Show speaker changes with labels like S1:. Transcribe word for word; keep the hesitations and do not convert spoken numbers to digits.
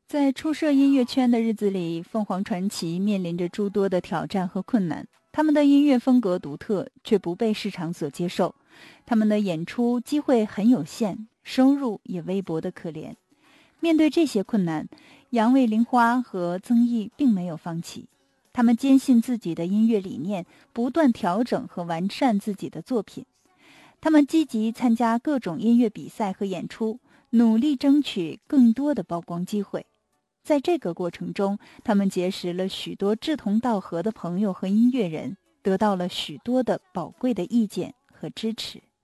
S1: 在初涉音乐圈的日子里，凤凰传奇面临着诸多的挑战和困难。他们的音乐风格独特，却不被市场所接受。他们的演出机会很有限，收入也微薄得可怜。面对这些困难，杨卫玲花和曾毅并没有放弃。他们坚信自己的音乐理念，不断调整和完善自己的作品。他们积极参加各种音乐比赛和演出，努力争取更多的曝光机会。在这个过程中，他们结识了许多志同道合的朋友和音乐人，得到了许多的宝贵的意见和支持。